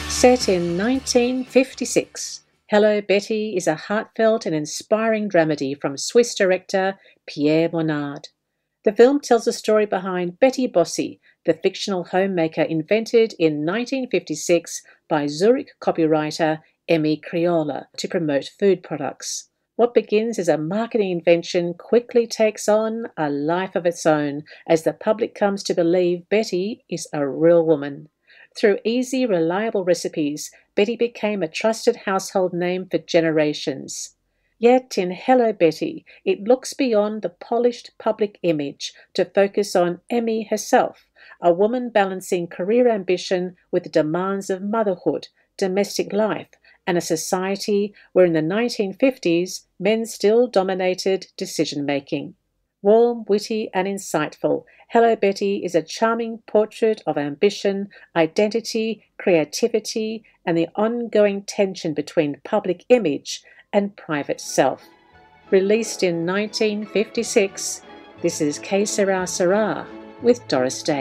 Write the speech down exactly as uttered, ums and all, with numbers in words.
Set in nineteen fifty-six, Hello Betty is a heartfelt and inspiring dramedy from Swiss director Pierre Bonnard. The film tells the story behind Betty Bossi, the fictional homemaker invented in nineteen fifty-six by Zurich copywriter Emmy Criolla to promote food products. What begins as a marketing invention quickly takes on a life of its own as the public comes to believe Betty is a real woman. Through easy, reliable recipes, Betty became a trusted household name for generations. Yet in Hello Betty, it looks beyond the polished public image to focus on Emmy herself, a woman balancing career ambition with the demands of motherhood, domestic life, and a society where in the nineteen fifties men still dominated decision-making. Warm, witty, and insightful, Hello Betty is a charming portrait of ambition, identity, creativity, and the ongoing tension between public image and private self. Released in nineteen fifty-six, this is Que Sera Sera with Doris Day.